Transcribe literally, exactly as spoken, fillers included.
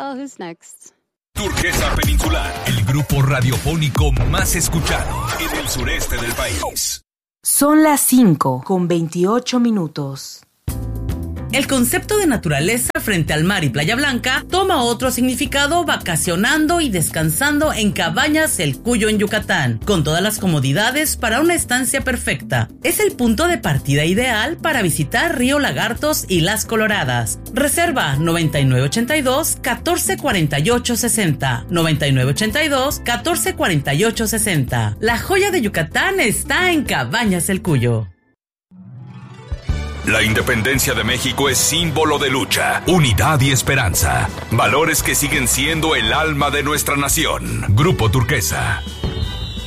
Well, who's next? Turquesa Peninsular, el grupo radiofónico más escuchado en el sureste del país. Son las cinco con veintiocho minutos. El concepto de naturaleza frente al mar y Playa Blanca toma otro significado vacacionando y descansando en Cabañas El Cuyo en Yucatán, con todas las comodidades para una estancia perfecta. Es el punto de partida ideal para visitar Río Lagartos y Las Coloradas. Reserva noventa y nueve ochenta y dos, catorce cuarenta y ocho sesenta, noventa y nueve ochenta y dos, catorce cuarenta y ocho sesenta. La joya de Yucatán está en Cabañas El Cuyo. La independencia de México es símbolo de lucha, unidad y esperanza. Valores que siguen siendo el alma de nuestra nación. Grupo Turquesa.